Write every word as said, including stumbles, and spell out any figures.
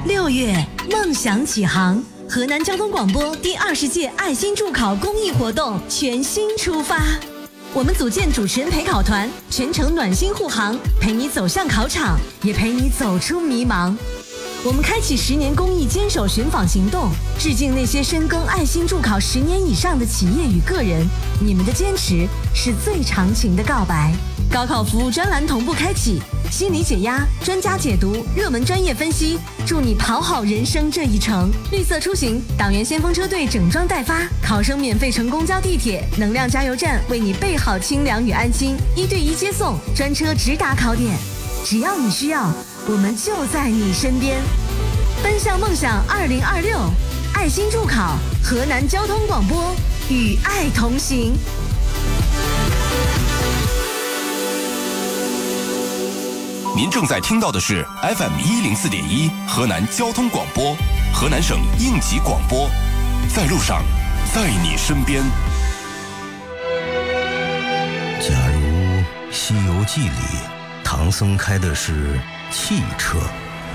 六月，梦想启航，河南交通广播第二十届爱心助考公益活动全新出发。我们组建主持人陪考团，全程暖心护航，陪你走向考场，也陪你走出迷茫。我们开启十年公益坚守寻访行动，致敬那些深耕爱心助考十年以上的企业与个人，你们的坚持是最长情的告白。高考服务专栏同步开启，心理解压，专家解读，热门专业分析，助你跑好人生这一程。绿色出行，党员先锋车队整装待发，考生免费乘公交地铁，能量加油站为你备好清凉与安心，一对一接送，专车直达考点。只要你需要，我们就在你身边。奔向梦想二零二六，爱心助考，河南交通广播与爱同行。 您正在听到的是 F M 一零四点一河南交通广播，河南省应急广播，在路上，在你身边。 假如《西游记》里唐僧开的是汽车。